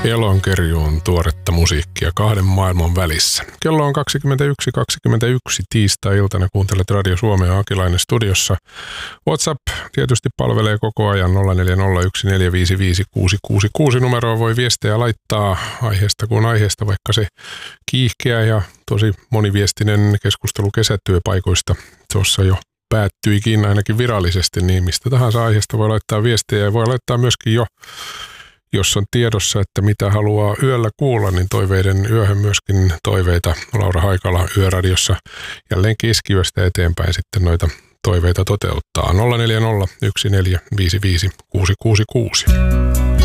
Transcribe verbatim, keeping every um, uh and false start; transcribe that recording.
Elonkerjuun tuoretta musiikkia kahden maailman välissä. Kello on kaksikymmentäyksi kaksikymmentäyksi tiistai-iltana. Kuuntelet Radio Suomea, Akilainen studiossa. WhatsApp tietysti palvelee koko ajan nolla neljä nolla yksi neljä viisi viisi kuusi kuusi kuusi. Numeroa voi viestejä laittaa aiheesta kuin aiheesta, vaikka se kiihkeä ja tosi moniviestinen keskustelu kesätyöpaikoista tuossa jo päättyikin ainakin virallisesti, niin mistä tahansa aiheesta voi laittaa viestejä ja voi laittaa myöskin jo, jos on tiedossa, että mitä haluaa yöllä kuulla, niin toiveiden yöhön myöskin toiveita. Laura Haikala Yöradiossa jälleen keskiyöstä eteenpäin sitten noita toiveita toteuttaa. nolla neljä nolla yksi neljä viisi viisi kuusi kuusi kuusi.